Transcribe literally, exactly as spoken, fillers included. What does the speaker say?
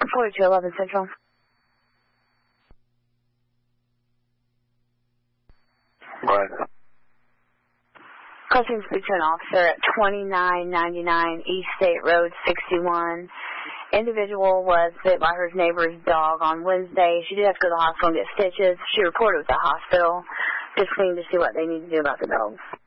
forty-two eleven Central. Right. Crossing speak to an officer at twenty-nine ninety-nine East State Road sixty-one. Individual was bit by her neighbor's dog on Wednesday. She did have to go to the hospital and get stitches. She reported with the hospital. Just waiting to see what they need to do about the dog.